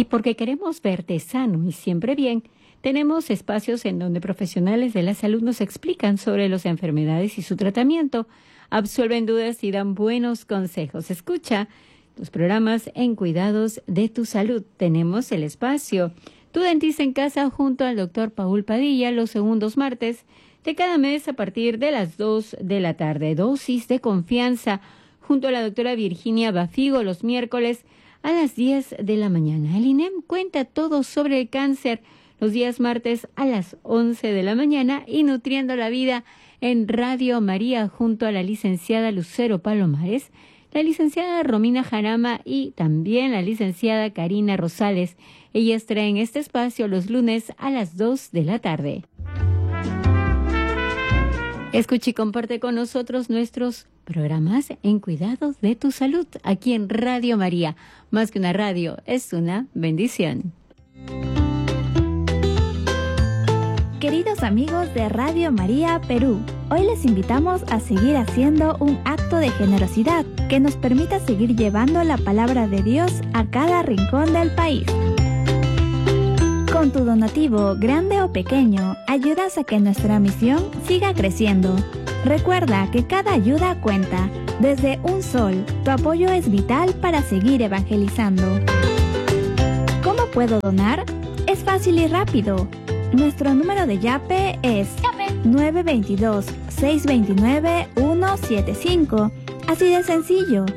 porque queremos verte sano y siempre bien, tenemos espacios en donde profesionales de la salud nos explican sobre las enfermedades y su tratamiento, absuelven dudas y dan buenos consejos. Escucha los programas en Cuidados de tu Salud. Tenemos el espacio Tu Dentista en Casa junto al Dr. Paul Padilla los segundos martes de cada mes a partir de las 2 de la tarde. Dosis de confianza junto a la doctora Virginia Bafigo los miércoles a las 10 de la mañana. El INEM cuenta todo sobre el cáncer los días martes a las 11 de la mañana y Nutriendo la Vida en Radio María junto a la licenciada Lucero Palomares, la licenciada Romina Jarama y también la licenciada Karina Rosales. Ellas traen este espacio los lunes a las 2 de la tarde. Escucha y comparte con nosotros nuestros programas en Cuidados de tu Salud, aquí en Radio María. Más que una radio, es una bendición. Queridos amigos de Radio María Perú, hoy les invitamos a seguir haciendo un acto de generosidad que nos permita seguir llevando la palabra de Dios a cada rincón del país. Con tu donativo, grande o pequeño, ayudas a que nuestra misión siga creciendo. Recuerda que cada ayuda cuenta. Desde un sol, tu apoyo es vital para seguir evangelizando. ¿Cómo puedo donar? Es fácil y rápido. Nuestro número de Yape es 922-629-175. Así de sencillo,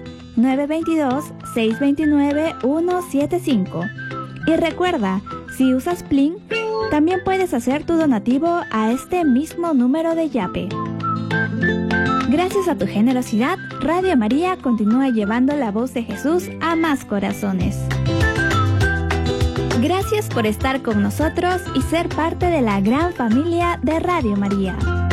922-629-175. Y recuerda, si usas Plin, también puedes hacer tu donativo a este mismo número de Yape. Gracias a tu generosidad, Radio María continúa llevando la voz de Jesús a más corazones. Gracias por estar con nosotros y ser parte de la gran familia de Radio María.